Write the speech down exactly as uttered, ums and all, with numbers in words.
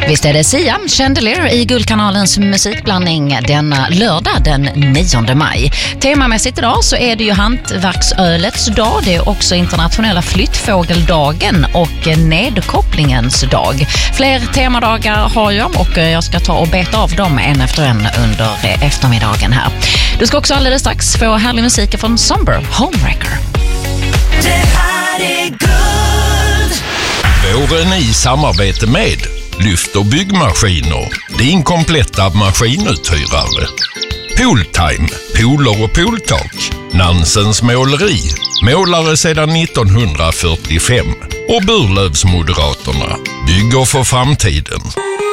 Visst är det Sia, Chandelier i Guldkanalens musikblandning denna lördag den nionde maj. Temamässigt idag så är det ju hantverksölets dag, det är också internationella flyttfågeldagen och nedkopplingens dag. Fler temadagar har jag och jag ska ta och beta av dem en efter en under eftermiddagen här. Du ska också alldeles strax få härlig musik från Somber Homewrecker. Det här är guld! Våren i samarbete med Lyft och byggmaskiner, din kompletta maskinuthyrare. Pooltime, pooler och pooltak. Nansens måleri, målare sedan nittonhundrafyrtiofem. Och Burlövsmoderaterna, bygger för framtiden.